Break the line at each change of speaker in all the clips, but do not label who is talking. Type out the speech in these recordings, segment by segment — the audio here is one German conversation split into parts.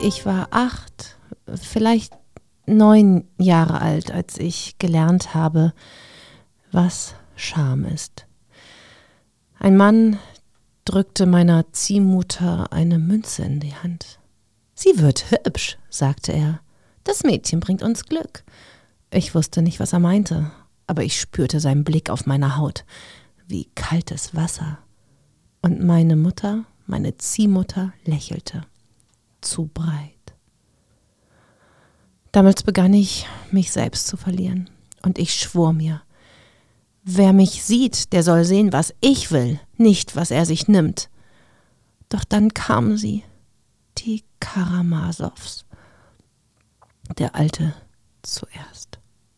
Ich war 8, vielleicht 9 Jahre alt, als ich gelernt habe, was Scham ist. Ein Mann drückte meiner Ziehmutter eine Münze in die Hand. »Sie wird hübsch«, sagte er. »Das Mädchen bringt uns Glück.« Ich wusste nicht, was er meinte, aber ich spürte seinen Blick auf meiner Haut, wie kaltes Wasser. Und meine Mutter, meine Ziehmutter, lächelte. Zu breit. Damals begann ich, mich selbst zu verlieren. Und ich schwor mir, wer mich sieht, der soll sehen, was ich will, nicht, was er sich nimmt. Doch dann kamen sie, die Karamasows. Der Alte zuerst.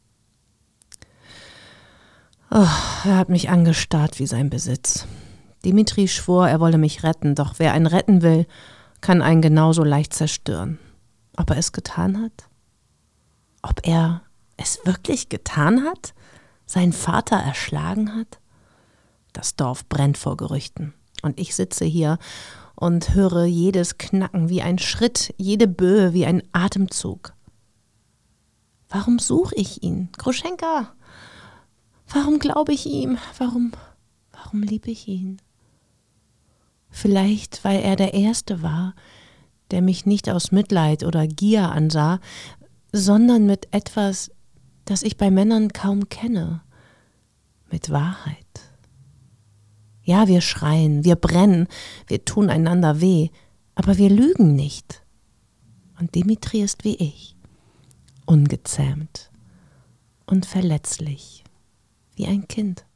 Oh, er hat mich angestarrt wie sein Besitz. Dimitri schwor, er wolle mich retten, doch wer einen retten will, kann einen genauso leicht zerstören. Ob er es getan hat? Ob er es wirklich getan hat? Seinen Vater erschlagen hat? Das Dorf brennt vor Gerüchten. Und ich sitze hier und höre jedes Knacken wie ein Schritt, jede Böe wie ein Atemzug. Warum suche ich ihn? Gruschenka! Warum glaube ich ihm? Warum liebe ich ihn? Vielleicht, weil er der Erste war, der mich nicht aus Mitleid oder Gier ansah, sondern mit etwas, das ich bei Männern kaum kenne, mit Wahrheit. Ja, wir schreien, wir brennen, wir tun einander weh, aber wir lügen nicht. Und Dimitri ist wie ich, ungezähmt und verletzlich, wie ein Kind.